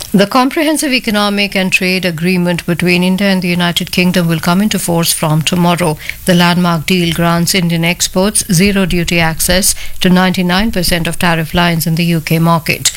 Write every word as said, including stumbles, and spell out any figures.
The Comprehensive Economic and Trade Agreement between India and the United Kingdom will come into force from tomorrow. The landmark deal grants Indian exports zero duty access to ninety-nine percent of tariff lines in the U K market.